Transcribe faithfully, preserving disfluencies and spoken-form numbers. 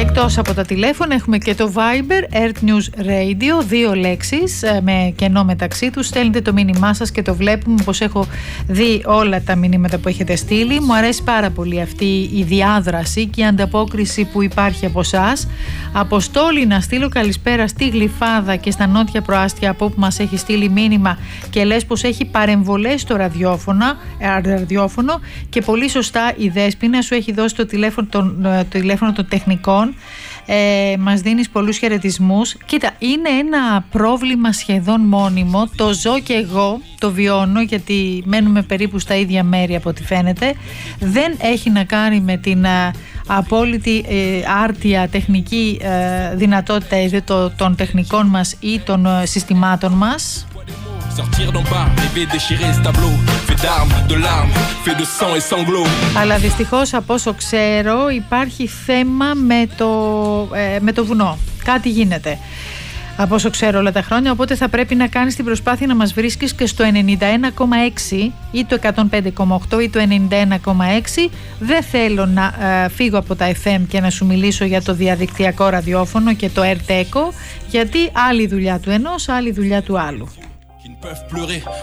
Εκτός από τα τηλέφωνα έχουμε και το Viber, Earth News Radio, δύο λέξεις με κενό μεταξύ τους. Στέλνετε το μήνυμά σας και το βλέπουμε, πως έχω δει όλα τα μηνύματα που έχετε στείλει. Μου αρέσει πάρα πολύ αυτή η διάδραση και η ανταπόκριση που υπάρχει από εσάς. Αποστόλη, να στείλω καλησπέρα στη Γλυφάδα και στα νότια προάστια, από όπου μας έχει στείλει μήνυμα και λες πως έχει παρεμβολές στο ραδιόφωνο, ραδιόφωνο και πολύ σωστά η Δέσποινα σου έχει δώσει το τηλέφωνο των, το τηλέφωνο των τεχνικών. Ε, μας δίνεις πολλούς χαιρετισμούς. Κοίτα, είναι ένα πρόβλημα σχεδόν μόνιμο. Το ζω και εγώ, το βιώνω, γιατί μένουμε περίπου στα ίδια μέρη από ό,τι φαίνεται. Δεν έχει να κάνει με την α, απόλυτη ε, άρτια τεχνική ε, δυνατότητα ε, το, των τεχνικών μας ή των ε, συστημάτων μας. Αλλά δυστυχώς, από όσο ξέρω, υπάρχει θέμα με το, ε, με το βουνό. Κάτι γίνεται, από όσο ξέρω όλα τα χρόνια, οπότε θα πρέπει να κάνεις την προσπάθεια να μας βρίσκεις και στο ενενήντα ένα κόμμα έξι ή το εκατόν πέντε κόμμα οκτώ ή το ενενήντα ένα κόμμα έξι. Δεν θέλω να ε, φύγω από τα εφ εμ και να σου μιλήσω για το διαδικτυακό ραδιόφωνο και το Earth Echo, γιατί άλλη δουλειά του ενός, άλλη δουλειά του άλλου.